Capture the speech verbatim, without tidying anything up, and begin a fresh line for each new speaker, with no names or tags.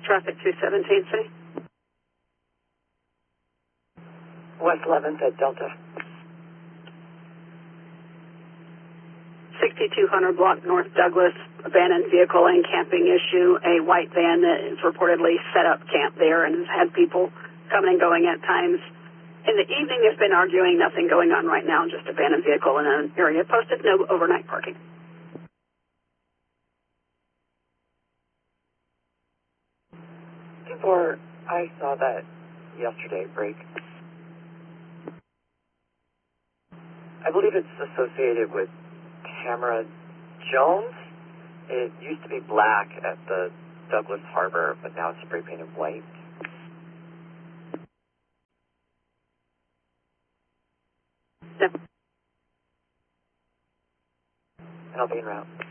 Traffic two seventeen, City.
West eleventh at Delta.
sixty-two hundred block North Douglas, abandoned vehicle and camping issue. A white van that is reportedly set up camp there and has had people coming and going at times. In the evening, there's been arguing, nothing going on right now, just abandoned vehicle in an area posted, no overnight parking.
Before I saw that yesterday break, I believe it's associated with Tamara Jones. It used to be black at the Douglas Harbor, but now it's spray painted white.
Yep.
And I'll be en route.